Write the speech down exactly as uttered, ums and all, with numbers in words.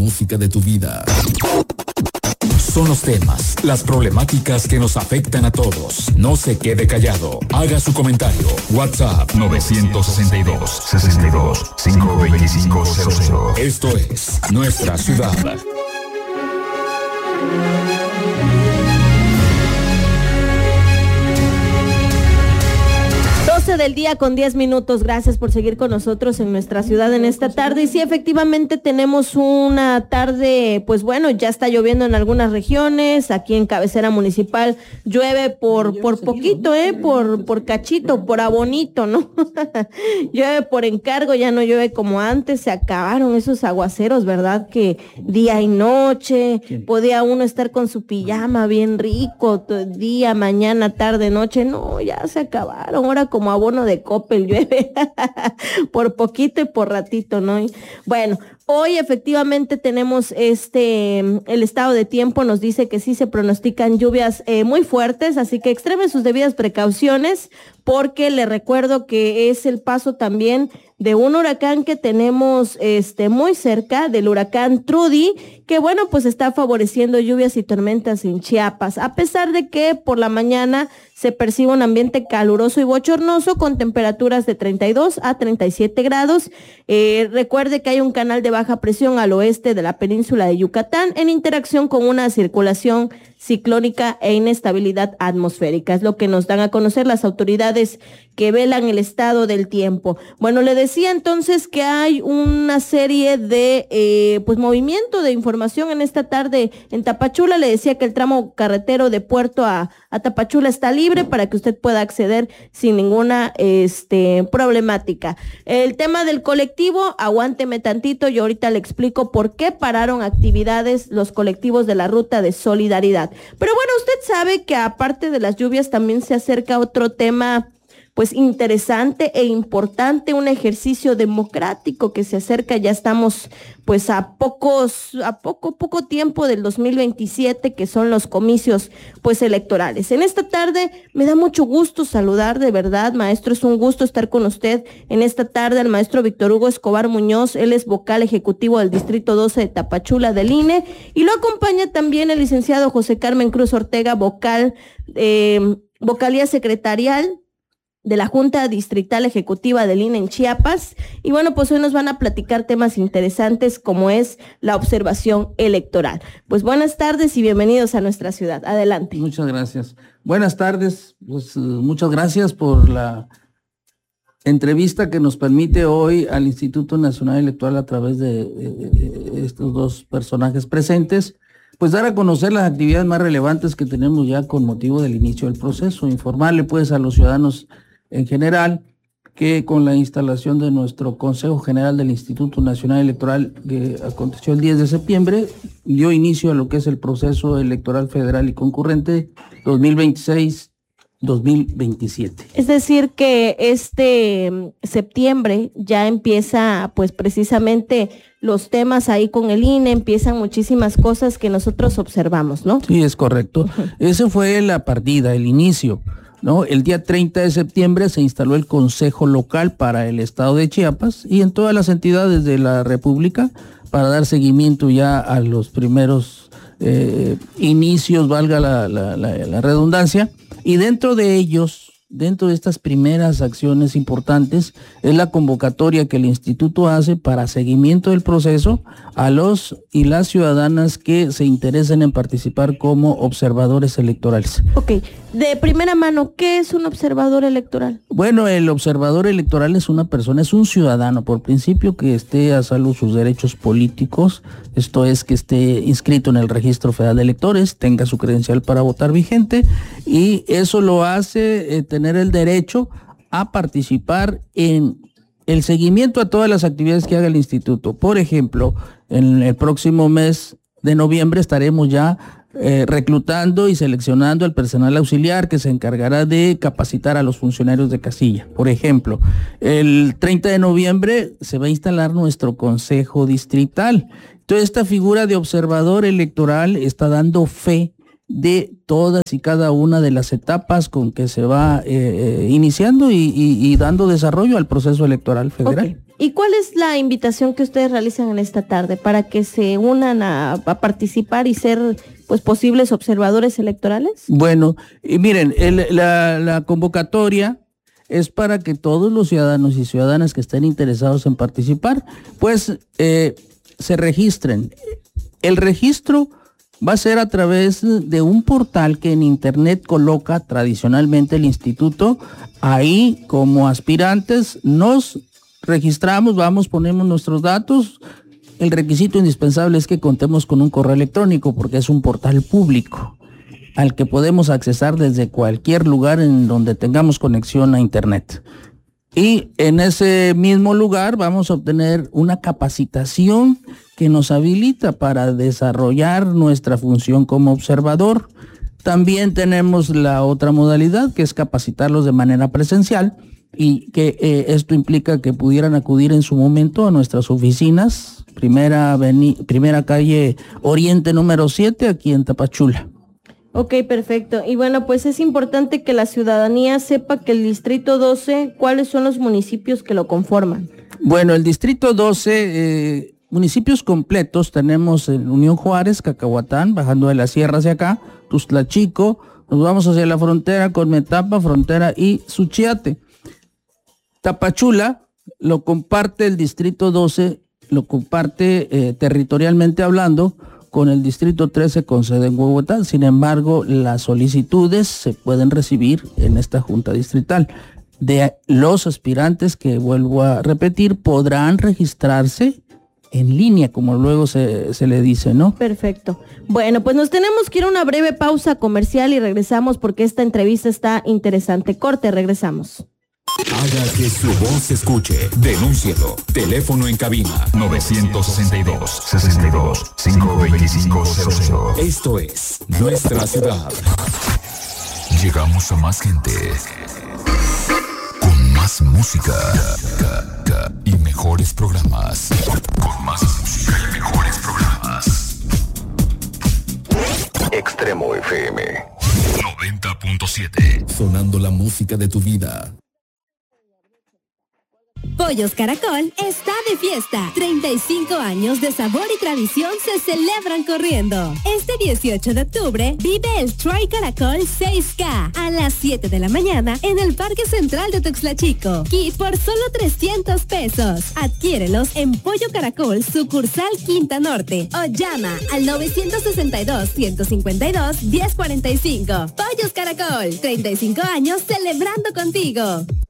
música de tu vida. Son los temas, las problemáticas que nos afectan a todos. No se quede callado. Haga su comentario. WhatsApp nueve seis dos, seis dos, cinco dos cinco cero cero. Esto es Nuestra Ciudad. Del día con diez minutos. Gracias por seguir con nosotros en Nuestra Ciudad en esta tarde. Y sí, efectivamente tenemos una tarde, pues bueno, ya está lloviendo en algunas regiones. Aquí en cabecera municipal llueve por por poquito, eh, por por cachito, por abonito, ¿no? Llueve por encargo, ya no llueve como antes. Se acabaron esos aguaceros, ¿verdad? Que día y noche podía uno estar con su pijama bien rico, día, mañana, tarde, noche. No, ya se acabaron. Ahora como abono de Coppel llueve por poquito y por ratito, ¿no? Y bueno, hoy efectivamente tenemos este, el estado de tiempo nos dice que sí se pronostican lluvias eh, muy fuertes, así que extremen sus debidas precauciones, porque le recuerdo que es el paso también de un huracán que tenemos este muy cerca, del huracán Trudy, que bueno, pues está favoreciendo lluvias y tormentas en Chiapas, a pesar de que por la mañana se percibe un ambiente caluroso y bochornoso con temperaturas de treinta y dos a treinta y siete grados. Eh, recuerde que hay un canal de baja presión al oeste de la península de Yucatán en interacción con una circulación ciclónica e inestabilidad atmosférica. Es lo que nos dan a conocer las autoridades que velan el estado del tiempo. Bueno, le decía entonces que hay una serie de eh, pues movimiento de información en esta tarde en Tapachula. Le decía que el tramo carretero de Puerto a, a Tapachula está libre para que usted pueda acceder sin ninguna este problemática. El tema del colectivo, aguánteme tantito, yo ahorita le explico por qué pararon actividades los colectivos de la Ruta de Solidaridad. Pero bueno, usted sabe que aparte de las lluvias también se acerca otro tema pues interesante e importante, un ejercicio democrático que se acerca. Ya estamos pues a pocos, a poco, poco tiempo del dos mil veintisiete, que son los comicios pues electorales. En esta tarde me da mucho gusto saludar, de verdad, maestro, es un gusto estar con usted en esta tarde, al maestro Víctor Hugo Escobar Muñoz. Él es vocal ejecutivo del Distrito doce de Tapachula del I N E, y lo acompaña también el licenciado José Carmen Cruz Ortega, vocal, eh, vocalía secretarial de la Junta Distrital Ejecutiva del I N E en Chiapas. Y bueno, pues hoy nos van a platicar temas interesantes como es la observación electoral. Pues buenas tardes y bienvenidos a Nuestra Ciudad. Adelante. Muchas gracias. Buenas tardes. Pues muchas gracias por la entrevista que nos permite hoy al Instituto Nacional Electoral a través de, de, de estos dos personajes presentes, pues dar a conocer las actividades más relevantes que tenemos ya con motivo del inicio del proceso. Informarle pues a los ciudadanos en general que con la instalación de nuestro Consejo General del Instituto Nacional Electoral, que aconteció el diez de septiembre, dio inicio a lo que es el proceso electoral federal y concurrente dos mil veintiséis dos mil veintisiete. Es decir que este septiembre ya empieza pues precisamente los temas ahí con el I N E, empiezan muchísimas cosas que nosotros observamos, ¿no? Sí, es correcto. Uh-huh. Ese fue la partida, el inicio, ¿no? El día treinta de septiembre se instaló el Consejo Local para el Estado de Chiapas y en todas las entidades de la República para dar seguimiento ya a los primeros eh, inicios, valga la, la, la, la redundancia, y dentro de ellos, dentro de estas primeras acciones importantes, es la convocatoria que el instituto hace para seguimiento del proceso a los y las ciudadanas que se interesen en participar como observadores electorales. Ok, de primera mano, ¿qué es un observador electoral? Bueno, el observador electoral es una persona, es un ciudadano, por principio, que esté a salvo sus derechos políticos, esto es que esté inscrito en el Registro Federal de Electores, tenga su credencial para votar vigente, y eso lo hace eh, tener el derecho a participar en el seguimiento a todas las actividades que haga el instituto. Por ejemplo, en el próximo mes de noviembre estaremos ya eh, reclutando y seleccionando al personal auxiliar que se encargará de capacitar a los funcionarios de casilla. Por ejemplo, el treinta de noviembre se va a instalar nuestro consejo distrital. Entonces, esta figura de observador electoral está dando fe de todas y cada una de las etapas con que se va eh, eh, iniciando y, y, y dando desarrollo al proceso electoral federal. Okay. ¿Y cuál es la invitación que ustedes realizan en esta tarde para que se unan a, a participar y ser pues posibles observadores electorales? Bueno, y miren, el, la, la convocatoria es para que todos los ciudadanos y ciudadanas que estén interesados en participar, pues eh, se registren. El registro va a ser a través de un portal que en internet coloca tradicionalmente el instituto. Ahí como aspirantes nos registramos, vamos, ponemos nuestros datos. El requisito indispensable es que contemos con un correo electrónico porque es un portal público al que podemos accesar desde cualquier lugar en donde tengamos conexión a internet. Y en ese mismo lugar vamos a obtener una capacitación que nos habilita para desarrollar nuestra función como observador. También tenemos la otra modalidad, que es capacitarlos de manera presencial, y que eh, esto implica que pudieran acudir en su momento a nuestras oficinas, primera, aveni- primera calle Oriente número siete, aquí en Tapachula. Ok, perfecto. Y bueno, pues es importante que la ciudadanía sepa que el Distrito doce, ¿cuáles son los municipios que lo conforman? Bueno, el Distrito doce, eh, municipios completos, tenemos en Unión Juárez, Cacahuatán, bajando de la sierra hacia acá, Tuxtlachico, nos vamos hacia la frontera con Metapa, Frontera y Suchiate. Tapachula lo comparte el Distrito doce, lo comparte eh, territorialmente hablando con el Distrito trece con sede en Huehuetán. Sin embargo, las solicitudes se pueden recibir en esta Junta Distrital. De los aspirantes, que vuelvo a repetir, podrán registrarse en línea, como luego se, se le dice, ¿no? Perfecto. Bueno, pues nos tenemos que ir a una breve pausa comercial y regresamos porque esta entrevista está interesante. Corte, regresamos. Haga que su voz se escuche. Denúncielo. Teléfono en cabina nueve seis dos, sesenta y dos, cinco veinticinco cero cero. Esto es Nuestra Ciudad. Llegamos a más gente. Con más música y mejores programas. Con más música y mejores programas. Extremo F M noventa punto siete. Sonando la música de tu vida. Pollos Caracol está de fiesta. treinta y cinco años de sabor y tradición se celebran corriendo. Este dieciocho de octubre vive el Try Caracol seis K a las siete de la mañana en el Parque Central de Tuxtlachico. Kit por solo trescientos pesos. Adquiérelos en Pollo Caracol, sucursal Quinta Norte, o llama al nueve seis dos, uno cinco dos, uno cero cuatro cinco. Pollos Caracol, treinta y cinco años celebrando contigo.